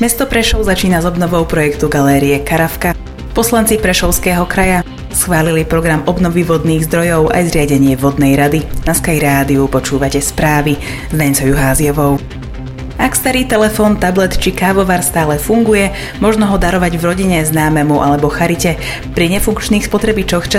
Mesto Prešov začína s obnovou projektu Galérie Karavka. Poslanci Prešovského kraja schválili program obnovy vodných zdrojov aj zriadenie vodnej rady. Na Sky Rádiu počúvate správy s Deňcou Juháziovou. Ak starý telefón, tablet či kávovar stále funguje, možno ho darovať v rodine, známemu alebo charite. Pri nefunkčných spotrebičoch